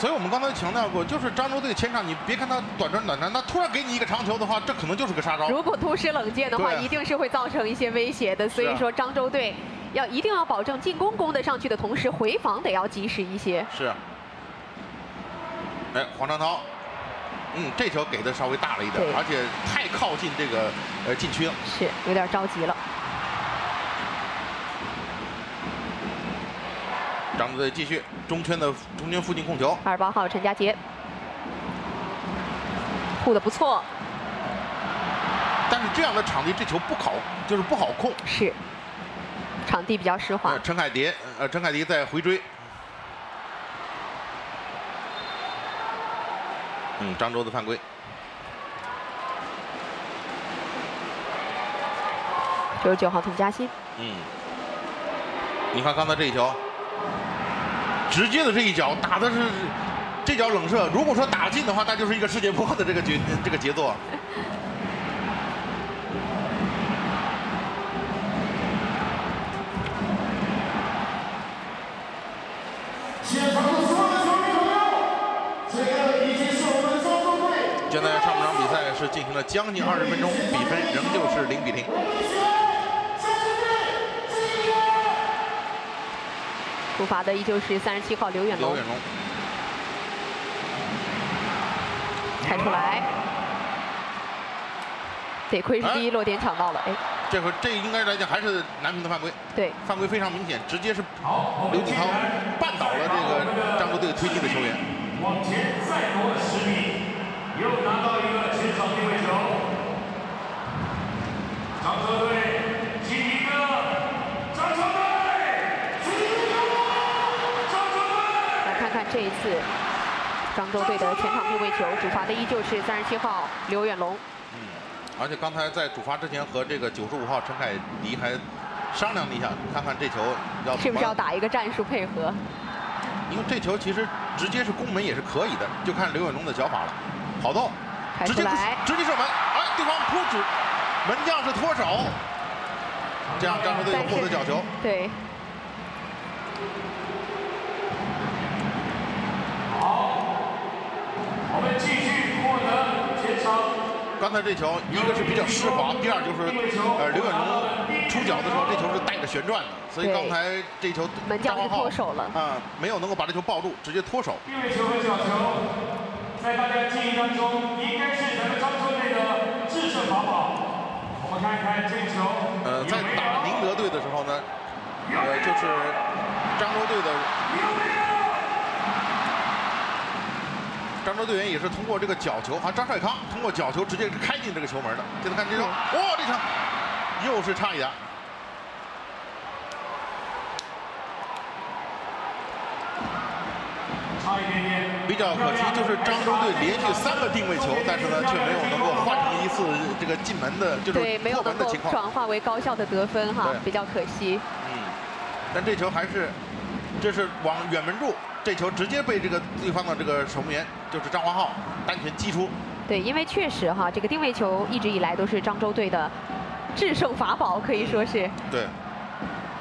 所以我们刚才强调过，就是漳州队前场，你别看他短传，他突然给你一个长球的话，这可能就是个杀招。 如果突施冷箭的话，一定是会造成一些威胁的。所以说漳州队一定要保证进攻攻得上去的同时，回防得要及时一些。 是。哎，黄长涛，这球给的稍微大了一点，而且太靠近这个禁区了。 是有点着急了。 漳州队继续中圈附近控球。 28号陈家杰护得不错， 但是这样的场地这球不好控。 是，场地比较湿滑。 陈凯迪在回追。漳州的犯规。 99号滕佳欣。 你看刚才这一球。直接的这一脚打的是这脚冷射，如果说打进的话，那就是一个世界波的这个节奏。现在上半场比赛是进行了将近20分钟，比分仍旧是0比0。 出罚的依旧是37号刘远龙。开出来，得亏是第一落点抢到了。 这应该来讲还是南平的犯规。 对， 犯规非常明显，直接是刘锦涛绊倒了这个漳州队推进的球员。 往前再挪10米，又拿到一个前场定位球。漳州队进一个，漳州队。 看这一次漳州队的前场定位球，主罚的依旧是37号刘远龙。 而且刚才在主罚之前和这个95号陈凯迪还商量了一下，看看这球是不是要打一个战术配合。 因为这球其实直接是攻门也是可以的，就看刘远龙的脚法了。好动，直接射门，对方扑直，门将是脱手，这样漳州队又获得角球。 对。 我们继续获得前场。 刚才这球，一个是比较湿滑，第二就是刘远龙出脚的时候，这球是带着旋转的，所以刚才这球门将是脱手了没有能够把这球抱住，直接脱手。 定位球和角球，在大家记忆当中，应该是咱们漳州队的制胜法宝。我们看一看这球。 在打宁德队的时候呢，就是漳州队的。漳州队员也是通过这个角球，张帅康通过角球直接是开进这个球门的。现在看这球，这场又是差一点。 差一点点。 比较可惜就是漳州队连续3个定位球，但是呢却没有能够换成一次这个进门的，就是破门的情况， 转化为高效的得分哈，比较可惜。 但这球这是往远门柱。这球直接被这个对方的这个守门员，就是张华浩单拳击出。 对，因为确实哈，这个定位球一直以来都是漳州队的制胜法宝，可以说是。 对。